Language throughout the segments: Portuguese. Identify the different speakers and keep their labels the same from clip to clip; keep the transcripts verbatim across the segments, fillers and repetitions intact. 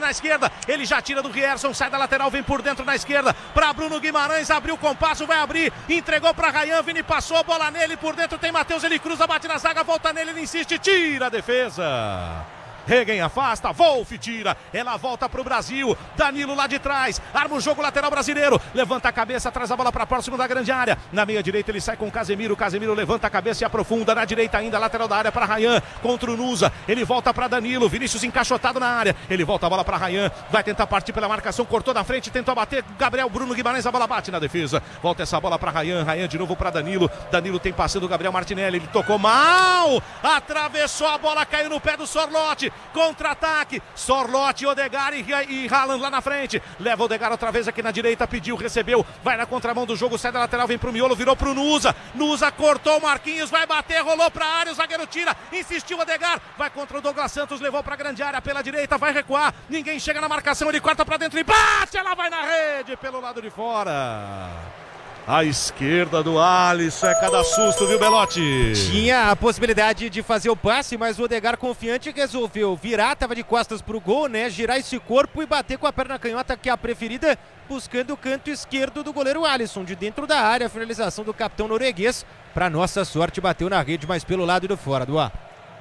Speaker 1: na esquerda, ele já tira do Rierson, sai da lateral, vem por dentro na esquerda, para Bruno Guimarães, abriu o compasso, vai abrir, entregou para Rayan, Vini passou, bola nele, por dentro tem Matheus, ele cruza, bate na zaga, volta nele, ele insiste, tira a defesa. Regen afasta, Wolf tira, ela volta pro Brasil, Danilo lá de trás, arma o jogo lateral brasileiro, levanta a cabeça, traz a bola para próximo da grande área, na meia direita ele sai com o Casemiro, Casemiro levanta a cabeça e aprofunda, na direita ainda, lateral da área para Rayan, contra o Nusa, ele volta para Danilo, Vinícius encaixotado na área, ele volta a bola para Rayan, vai tentar partir pela marcação, cortou na frente, tentou bater, Gabriel, Bruno Guimarães, a bola bate na defesa, volta essa bola para Rayan, Rayan de novo para Danilo, Danilo tem passe do Gabriel Martinelli, ele tocou mal, atravessou a bola, caiu no pé do Sorloth, contra-ataque, Sorloth, Odegaard e, e Haaland lá na frente, leva o Odegaard outra vez aqui na direita, pediu, recebeu, vai na contramão do jogo, sai da lateral, vem pro miolo, virou pro Nusa, Nusa cortou o Marquinhos, vai bater, rolou pra área, o zagueiro tira, insistiu o Odegaard, vai contra o Douglas Santos, levou pra grande área pela direita, vai recuar, ninguém chega na marcação, ele corta pra dentro e bate, ela vai na rede pelo lado de fora. A esquerda do Alisson é cada susto, viu, Belotti?
Speaker 2: Tinha a possibilidade de fazer o passe, mas o Odegaard confiante resolveu virar, tava de costas pro gol, né? Girar esse corpo e bater com a perna canhota, que é a preferida, buscando o canto esquerdo do goleiro Alisson, de dentro da área, a finalização do capitão norueguês. Pra nossa sorte, bateu na rede, mas pelo lado do fora, do ar.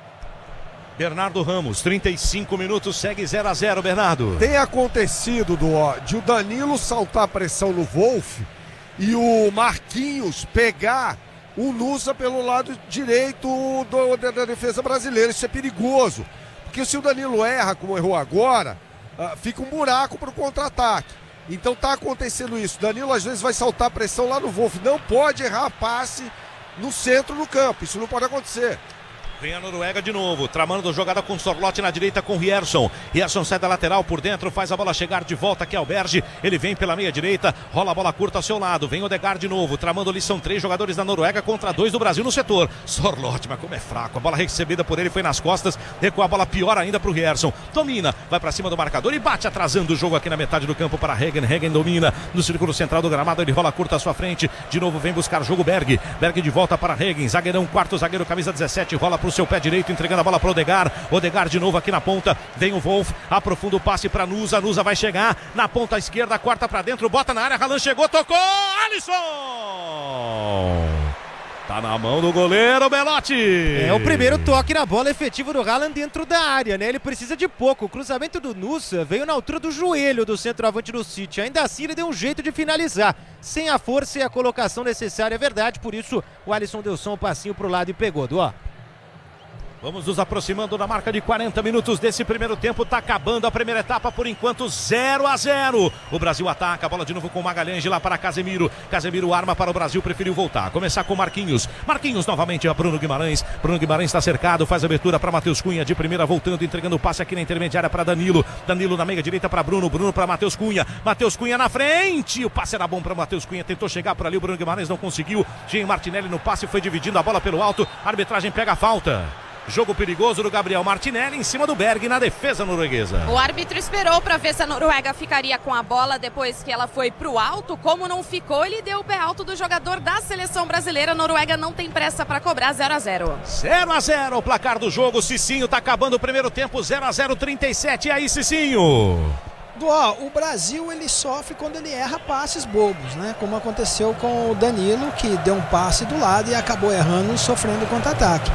Speaker 1: Bernardo Ramos, trinta e cinco minutos, segue zero a zero, Bernardo.
Speaker 3: Tem acontecido, do de o Danilo saltar a pressão no Wolf e o Marquinhos pegar o Nusa pelo lado direito do, da, da defesa brasileira. Isso é perigoso, porque se o Danilo erra, como errou agora, uh, fica um buraco para o contra-ataque. Então tá acontecendo isso. Danilo às vezes vai saltar a pressão lá no Wolf, não pode errar passe no centro do campo, isso não pode acontecer.
Speaker 1: Vem a Noruega de novo, tramando jogada com Sorloth na direita com Rierson. Rierson sai da lateral por dentro, faz a bola chegar de volta aqui ao Berge. Ele vem pela meia direita, rola a bola curta ao seu lado. Vem o Odegaard de novo, tramando ali, são três jogadores da Noruega contra dois do Brasil no setor. Sorloth, mas como é fraco, a bola recebida por ele foi nas costas, recua a bola pior ainda pro Rierson. Domina, vai pra cima do marcador e bate atrasando o jogo aqui na metade do campo para Regen. Regen domina no círculo central do gramado, ele rola curta à sua frente. De novo vem buscar jogo Berg. Berg de volta para Regen, zagueirão, quarto zagueiro, camisa dezessete, rola pro seu pé direito, entregando a bola para o Odegaard. Odegaard de novo aqui na ponta, vem o Wolf, aprofunda o passe para Nusa, Nusa vai chegar na ponta esquerda, corta para dentro, bota na área, Haaland chegou, tocou, Alisson! Tá na mão do goleiro, Belotti.
Speaker 2: É o primeiro toque na bola efetivo do Haaland dentro da área, né? Ele precisa de pouco. O cruzamento do Nusa veio na altura do joelho do centroavante do City. Ainda assim ele deu um jeito de finalizar, sem a força e a colocação necessária, é verdade. Por isso o Alisson deu só um passinho pro lado e pegou, do ó.
Speaker 1: Vamos nos aproximando da marca de quarenta minutos desse primeiro tempo. Tá acabando a primeira etapa, por enquanto zero a zero. O Brasil ataca, a bola de novo com o Magalhães, de lá para Casemiro. Casemiro arma para o Brasil, preferiu voltar. Começar com Marquinhos. Marquinhos novamente a Bruno Guimarães. Bruno Guimarães está cercado, faz a abertura para Matheus Cunha. De primeira voltando, entregando o passe aqui na intermediária para Danilo. Danilo na meia direita para Bruno. Bruno para Matheus Cunha. Matheus Cunha na frente. O passe era bom para Matheus Cunha. Tentou chegar por ali, o Bruno Guimarães não conseguiu. Jean Martinelli no passe, foi dividindo a bola pelo alto. A arbitragem pega a falta. Jogo perigoso do Gabriel Martinelli em cima do Berg na defesa norueguesa.
Speaker 4: O árbitro esperou para ver se a Noruega ficaria com a bola depois que ela foi pro alto. Como não ficou, ele deu o pé alto do jogador da seleção brasileira. A Noruega não tem pressa para cobrar. Zero a zero.
Speaker 1: zero a zero o placar do jogo. Cicinho tá acabando o primeiro tempo. zero a zero, trinta e sete. E aí, Cicinho?
Speaker 5: Ó, o Brasil ele sofre quando ele erra passes bobos, né? Como aconteceu com o Danilo, que deu um passe do lado e acabou errando e sofrendo contra-ataque.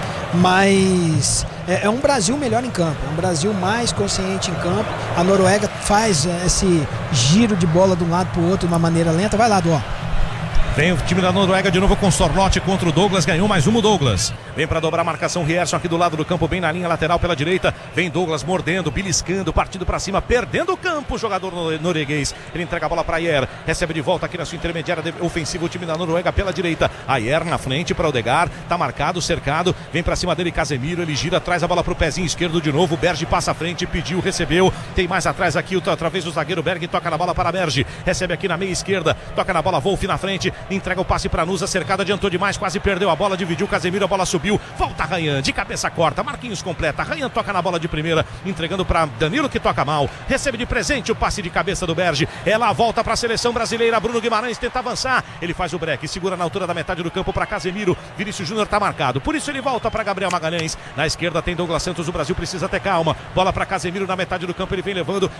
Speaker 5: Mas é, é um Brasil melhor em campo, é um Brasil mais consciente em campo. A Noruega faz é, esse giro de bola de um lado para o outro de uma maneira lenta. Vai lá, Dó.
Speaker 1: Vem o time da Noruega de novo com Sorloth contra o Douglas, ganhou mais um o Douglas. Vem para dobrar a marcação, Rierson aqui do lado do campo, bem na linha lateral pela direita. Vem Douglas mordendo, beliscando, partindo para cima, perdendo o campo, o jogador norueguês. Ele entrega a bola para Ayer, recebe de volta aqui na sua intermediária ofensiva o time da Noruega pela direita. Ayer na frente para Odegaard, tá marcado, cercado, vem para cima dele Casemiro, ele gira, traz a bola pro pezinho esquerdo de novo, Berge passa à frente, pediu, recebeu, tem mais atrás aqui, outra vez o zagueiro Berg, toca na bola para Berge, recebe aqui na meia esquerda, toca na bola Wolf na frente, entrega o passe para Nusa, cercado, adiantou demais, quase perdeu a bola, dividiu Casemiro, a bola subiu, volta Rayan, de cabeça corta, Marquinhos completa, Rayan toca na bola de primeira, entregando para Danilo que toca mal, recebe de presente o passe de cabeça do Berge, ela volta para a seleção brasileira, Bruno Guimarães tenta avançar, ele faz o break, segura na altura da metade do campo para Casemiro, Vinícius Júnior tá marcado, por isso ele volta para Gabriel Magalhães, na esquerda tem Douglas Santos, o Brasil precisa ter calma, bola para Casemiro na metade do campo, ele vem levando,